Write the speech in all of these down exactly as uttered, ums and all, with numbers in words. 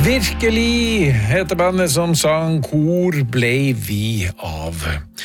Virkelig heter bandet som sang Hvor ble vi av?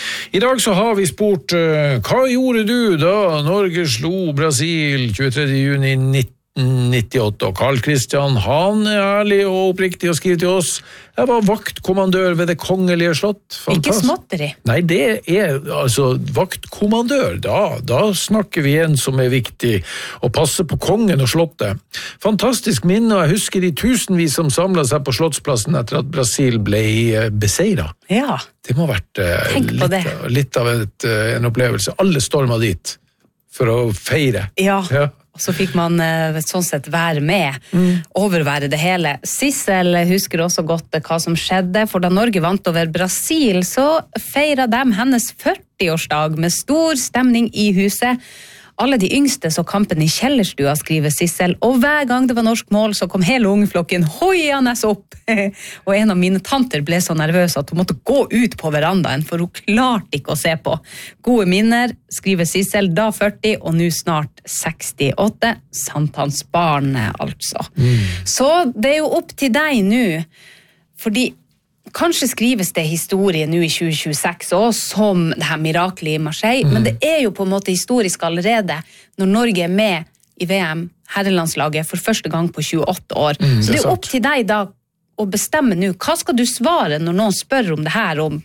I dag så har vi spurt hva gjorde du da Norge slo Brasil tjuetredje juni nitten nittiåtte, og Carl Christian, han er ærlig og oppriktig og skriver til oss: jeg var vaktkommandør ved det kongelige slott. Fantast- Ikke småtteri. Nei, det er altså vaktkommandør. Da, da snakker vi en som er viktig og passer på kongen og slottet. Fantastisk minne, og jeg husker de tusenvis som samlet seg på slottsplassen etter at Brasil ble beseiret. Ja. Det må ha vært eh, litt, litt av et, en opplevelse. Alle stormet dit for å feire. Ja. Ja. Og så fikk man sånn sett være med, mm. overvære det hele. Sissel husker også godt hva som skjedde, for da Norge vant over Brasil, så feiret de hennes førtiårsdag med stor stemning i huset. Alle de yngste så kampen i kjellerstua, skriver Sissel, og hver gang det var norsk mål, så kom hele ungeflokken hoiende opp. Og en av mine tanter ble så nervøs at hun måtte gå ut på verandaen, for hun klarte ikke å se på. Gode minner, skriver Sissel, da førti, og nå snart sekstiåtte. Sankthansbarn, altså. Mm. Så det er jo opp til deg nå, fordi kanskje skrives det historie nå i tjue tjueseks også, som det her mirakelet i Marseille, mm. men det er jo på en måte historisk allerede når Norge er med i V M, herrelandslaget, for første gang på tjueåtte år. Mm, så det er, det er opp til deg da å bestemme nå, hva skal du svare når noen spør om det her om,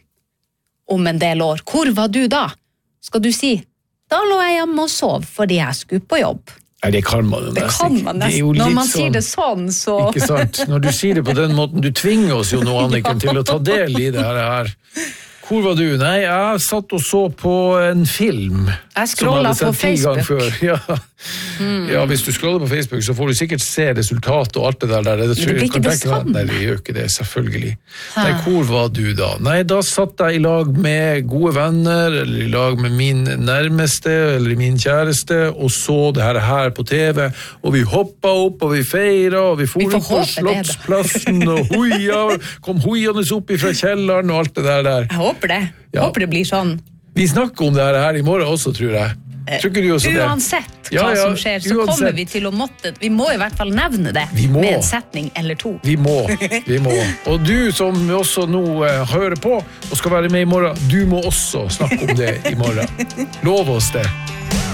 om en del år? Hvor var du da? Skal du si, da lå jeg hjemme og sov fordi jeg skulle på jobb. Nei, det kan man jo nesten. Det kan man nesten. Når man sånn, sier det sånn, så... Ikke sant? Når du sier det på den måten, du tvinger oss jo nå, Anniken, til å ta del i det her. Hvor var du? Nei, jeg satt og så på en film. Jeg scrollet på Facebook. Før. Ja. Mm. Ja, hvis du scroller på Facebook, så får du sikkert se resultatet og alt det der. Det, det blir ikke det samme. Nei, det gjør ikke det, selvfølgelig. Nei, hvor var du da? Nei, da satt jeg i lag med gode venner, eller i lag med min nærmeste, eller min kjæreste, og så det her, her på T V, og vi hoppet opp, og vi feiret, og vi for opp på Slottsplassen, og hoia, kom hoiende opp fra kjelleren, og alt det der der. Jeg håper det. Jeg ja. håper det blir sånn. Vi snakker om det her i morgen også, tror jeg. Tror ikke du også det? Uansett hva ja, ja, som skjer, så uansett. Kommer vi til å måtte, vi må i hvert fall nevne det med en setning eller to. Vi må, vi må. Og du som også nå uh, hører på og skal være med i morgen, du må også snakke om det i morgen. Lov oss det.